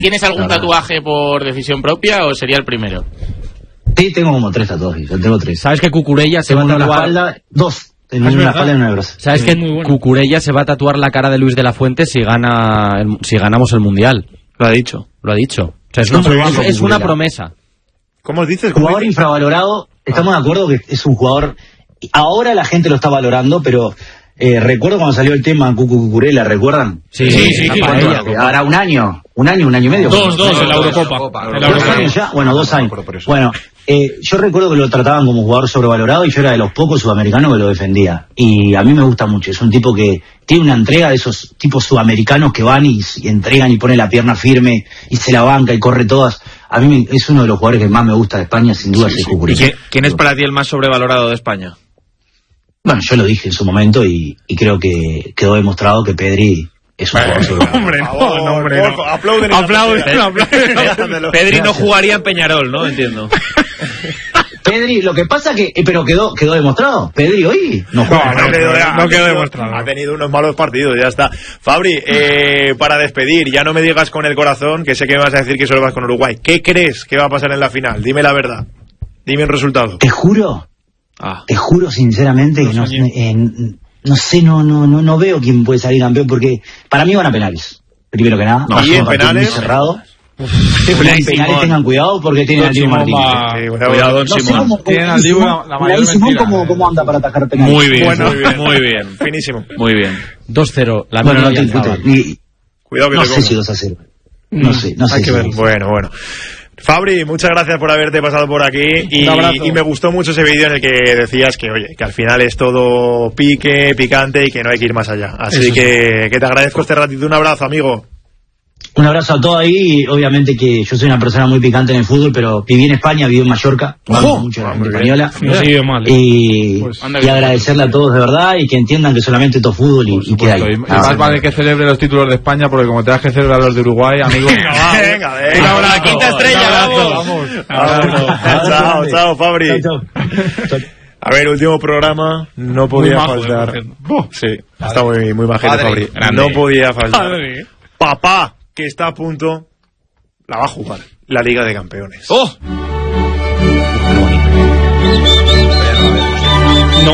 ¿Tienes algún tatuaje por decisión propia o sería el primero? Sí, tengo como 3 tatuajes. Yo tengo 3. ¿Sabes que Cucurella se va a Tengo en la tatuar? espalda, 2. En una espalda y en una brazo. ¿Sabes que Cucurella se va a tatuar la cara de Luis de la Fuente si ganamos el Mundial? Lo ha dicho. O sea, es una promesa. ¿Cómo os dices? Jugador infravalorado. Estamos de acuerdo que es un jugador... Ahora la gente lo está valorando, pero... recuerdo cuando salió el tema Cucurella, ¿recuerdan? Sí. Ahora un año y medio. Dos en la Eurocopa. ¿2 años ya? Bueno, 2 años. Bueno, yo recuerdo que lo trataban como jugador sobrevalorado y yo era de los pocos sudamericanos que lo defendía. Y a mí me gusta mucho. Es un tipo que tiene una entrega de esos tipos sudamericanos que van y entregan y ponen la pierna firme y se la banca y corre todas. A mí es uno de los jugadores que más me gusta de España, sin duda, es Cucurella. ¿Y quién es para ti el más sobrevalorado de España? Bueno, yo lo dije en su momento y creo que quedó demostrado que Pedri es un jugador sobrevalorado. Hombre, no. Aplauden. Pedri no jugaría en Peñarol, ¿no? Entiendo. Pedri, lo que pasa que... pero quedó demostrado. Pedri hoy no juega. No quedó demostrado. Ha tenido unos malos partidos, ya está. Fabri, para despedir, ya no me digas con el corazón, que sé que me vas a decir que solo vas con Uruguay. ¿Qué crees que va a pasar en la final? Dime la verdad. Dime un resultado. Te juro sinceramente que no sé, no veo quién puede salir campeón, porque para mí van a penales. Primero que nada. ¿Y en penales? Muy cerrado. En penales tengan cuidado porque tienen al Dibu Martínez. Cuidado, Don Simón. Tienen al Dibu la mayor Simón mentira. ¿cómo anda para atajar penales? Muy bien. Finísimo. Muy bien. 2-0. Bueno, no te discuto. Cuidado que no te sé como. si 2-0. No sé. Hay que ver. Bueno. Fabri, muchas gracias por haberte pasado por aquí y me gustó mucho ese vídeo en el que decías que, oye, que al final es todo picante y que no hay que ir más allá. Así que te agradezco este ratito. Un abrazo, amigo. Un abrazo a todos ahí. Obviamente que yo soy una persona muy picante en el fútbol, pero viví en España, viví en Mallorca, mucho la gente española. Y agradecerle a todos de verdad y que entiendan que solamente esto es fútbol y queda ahí. Y más vale que celebre los títulos de España, porque como te das que celebrar los de Uruguay, amigo. Venga. La quinta estrella, vamos. Chao, Fabri. A ver, último programa, no podía faltar. Sí, está muy majete, Fabri. No podía faltar. Papá, que está a punto, la va a jugar la Liga de Campeones. ¡Oh! No.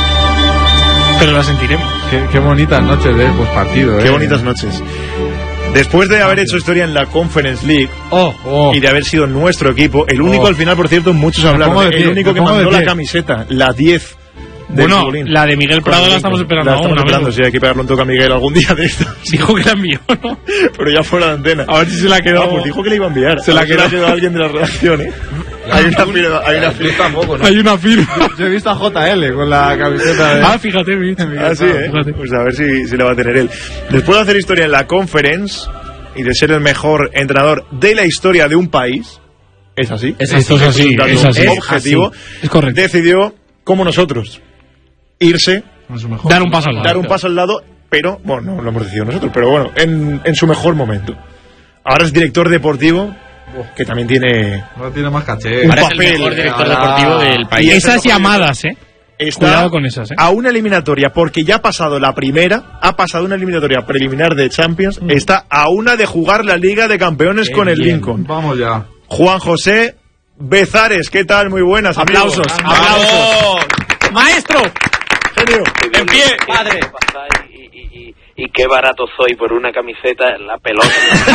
Pero la sentiremos. Qué bonitas noches de partido. Qué bonitas noches. Después de haber hecho historia en la Conference League y de haber sido nuestro equipo, el único al final, por cierto, muchos hablaron, el único que mandó la camiseta, la 10. Bueno, la de Miguel Prado la estamos esperando aún. Sí, hay que pegarle un toque a Miguel algún día de esto. Dijo que la envió, ¿no? Pero ya fuera de antena. A ver si se la quedó. Pues dijo que le iba a enviar. Se la quedó alguien de la redacción, ¿eh? Hay una firma. Hay una firma. Yo he visto a JL con la camiseta de... Fíjate, Miguel. Sí, ¿eh? Pues a ver si le va a tener él. Después de hacer historia en la Conference y de ser el mejor entrenador de la historia de un país, es así. Esto es así. Es así. Objetivo. Es correcto. Decidió, como nosotros, irse, dar un paso al lado, pero, bueno, no lo hemos decidido nosotros, pero bueno, en su mejor momento. Ahora es director deportivo, que también tiene... No tiene más caché. Ahora es el mejor director deportivo del país. Esas llamadas, Cuidado con esas, a una eliminatoria, porque ya ha pasado la primera, ha pasado una eliminatoria preliminar de Champions, está a una de jugar la Liga de Campeones con el Lincoln. Vamos ya. Juan José Bezares, ¿qué tal? Muy buenas. Aplausos. ¡Maestro! Genio. ¡En pie! ¡Padre! Y qué barato soy por una camiseta en la pelota.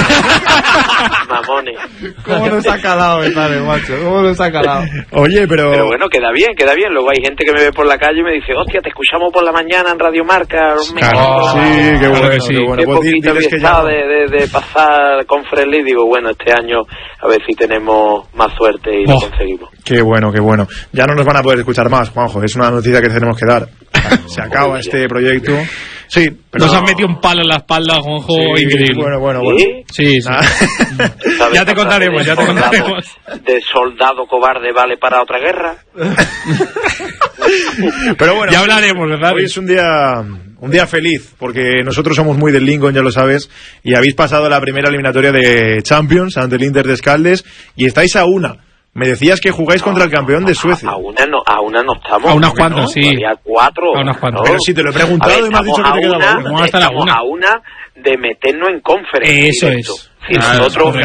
Mamones. ¿Cómo nos ha calado, macho? ¿Cómo nos ha calado? Oye, pero bueno, queda bien. Luego hay gente que me ve por la calle y me dice, hostia, te escuchamos por la mañana en Radio Marca. Claro. Sí, qué bueno. Sí. Qué bueno. Qué poquito que está de pasar Conference League. Digo, bueno, este año a ver si tenemos más suerte y lo conseguimos. Qué bueno. Ya no nos van a poder escuchar más, Juanjo. Es una noticia que tenemos que dar. Se acaba este proyecto. Sí, pero nos han metido un palo en la espalda, Juanjo, increíble. Bueno. Sí. Ya te contaremos. ¿De soldado cobarde vale para otra guerra? Pero bueno, ya hablaremos, ¿verdad? Hoy es un día feliz, porque nosotros somos muy del Lincoln, ya lo sabes, y habéis pasado la primera eliminatoria de Champions ante el Inter de Escaldes, y estáis a una. Me decías que jugáis contra el campeón de Suecia. A una no estamos. A unas cuantas, ¿no? sí. Había 4. A unas cuantas. Pero si te lo he preguntado y me has dicho que te quedaba una. Estamos a una de meternos en Conference. Eso es. Si nosotros